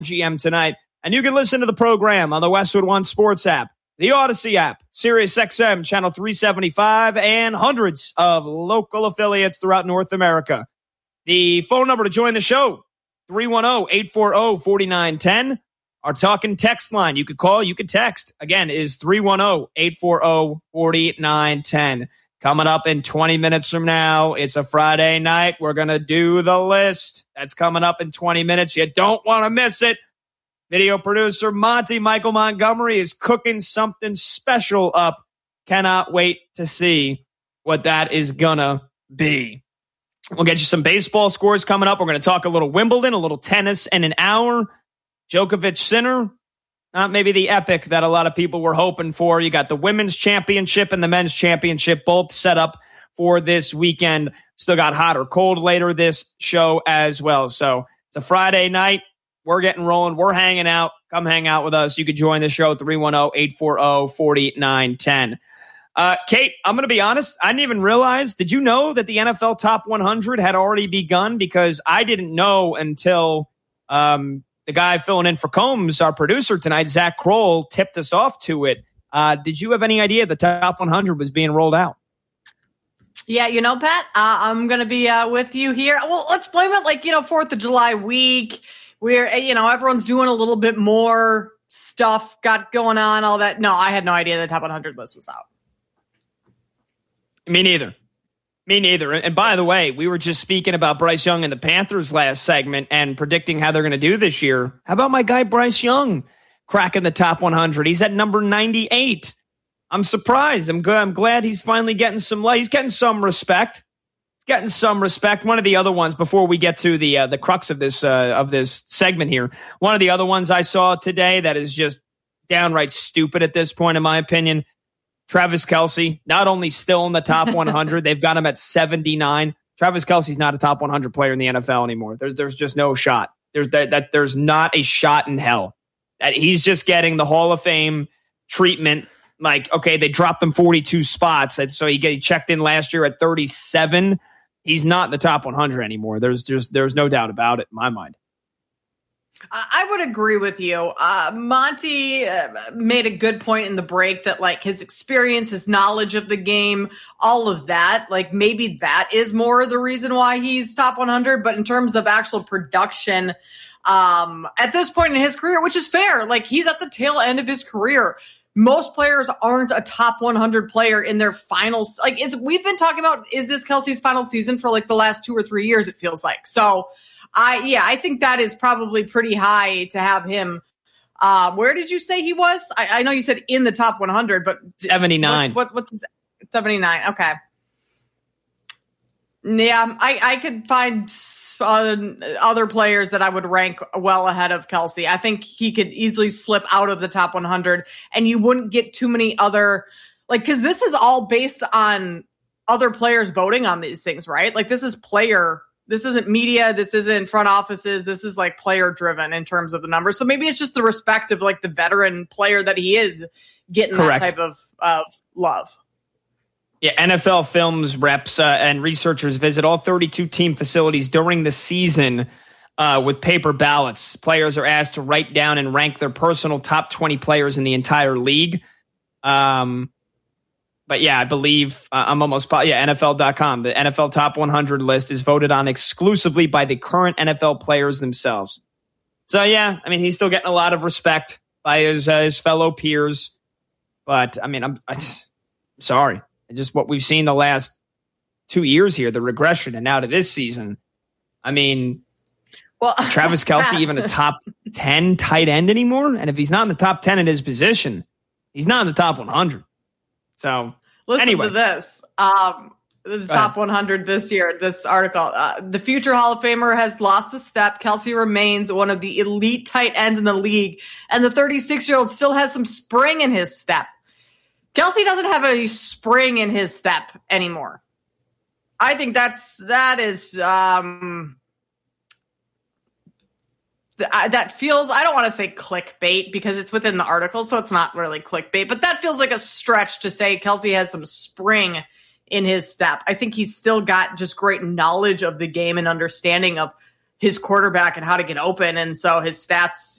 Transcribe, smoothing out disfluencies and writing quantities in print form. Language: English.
GM tonight. And you can listen to the program on the Westwood One Sports app, the Odyssey app, Sirius XM, channel 375, and hundreds of local affiliates throughout North America. The phone number to join the show, 310-840-4910. Our talking text line, you could call, you could text, again, is 310-840-4910. Coming up in 20 minutes from now, it's a Friday night. We're going to do the list. That's coming up in 20 minutes. You don't want to miss it. Video producer Monty Michael Montgomery is cooking something special up. Cannot wait to see what that is going to be. We'll get you some baseball scores coming up. We're going to talk a little Wimbledon, a little tennis in an hour. Djokovic Sinner, not maybe the epic that a lot of people were hoping for. You got the women's championship and the men's championship both set up for this weekend. Still got hot or cold later this show as well. So it's a Friday night. We're getting rolling. We're hanging out. Come hang out with us. You can join the show, 310-840-4910. Kate, I'm going to be honest. I didn't even realize. Did you know that the NFL Top 100 had already begun? Because I didn't know until the guy filling in for Combs, our producer tonight, Zach Kroll, tipped us off to it. Did you have any idea the Top 100 was being rolled out? Yeah, Pat, I'm going to be with you here. Well, let's blame it 4th of July week where, everyone's doing a little bit more stuff got going on, all that. No, I had no idea the Top 100 list was out. Me neither. And by the way, we were just speaking about Bryce Young and the Panthers last segment and predicting how they're going to do this year. How about my guy Bryce Young cracking the top 100? He's at number 98. I'm surprised. I'm glad he's finally getting some light. He's getting some respect. One of the other ones, before we get to the crux of this segment here, one of the other ones I saw today that is just downright stupid at this point, in my opinion. Travis Kelce, not only still in the top 100, they've got him at 79. Travis Kelce's not a top 100 player in the NFL anymore. There's just no shot. There's not a shot in hell. That he's just getting the Hall of Fame treatment. Like, okay, they dropped him 42 spots, so he checked in last year at 37. He's not in the top 100 anymore. There's no doubt about it in my mind. I would agree with you. Monty made a good point in the break that his experience, his knowledge of the game, all of that, maybe that is more the reason why he's top 100. But in terms of actual production, at this point in his career, which is fair, he's at the tail end of his career. Most players aren't a top 100 player in their finals. We've been talking about, is this Kelce's final season for the last 2 or 3 years? It feels like. So I think that is probably pretty high to have him. Where did you say he was? I know you said in the top 100, but 79. What's 79? Okay. Yeah, I could find other players that I would rank well ahead of Kelce. I think he could easily slip out of the top 100, and you wouldn't get too many other, because this is all based on other players voting on these things, right? This is player. This isn't media. This isn't front offices. This is player driven in terms of the numbers. So maybe it's just the respect of the veteran player that he is getting. Correct. That type of love. Yeah, NFL Films reps and researchers visit all 32 team facilities during the season with paper ballots. Players are asked to write down and rank their personal top 20 players in the entire league. But yeah, I believe I'm almost NFL.com. The NFL Top 100 list is voted on exclusively by the current NFL players themselves. So yeah, I mean, he's still getting a lot of respect by his fellow peers. But I mean, I'm sorry. Just what we've seen the last 2 years here, the regression, and now to this season. I mean, well, Travis Kelce even a top 10 tight end anymore? And if he's not in the top 10 in his position, he's not in the top 100. So listen anyway. to this. The top 100 this year, this article. The future Hall of Famer has lost a step. Kelce remains one of the elite tight ends in the league. And the 36-year-old still has some spring in his step. Kelce doesn't have any spring in his step anymore. I think that feels, I don't want to say clickbait because it's within the article, so it's not really clickbait, but that feels like a stretch to say Kelce has some spring in his step. I think he's still got just great knowledge of the game and understanding of his quarterback and how to get open. And so his stats,